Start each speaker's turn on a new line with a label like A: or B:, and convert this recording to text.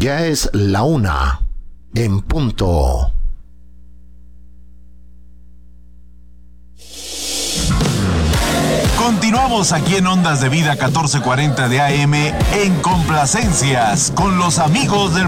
A: Ya es la 1:00 p.m.
B: Continuamos aquí en Ondas de Vida 1440 de AM en Complacencias con los amigos del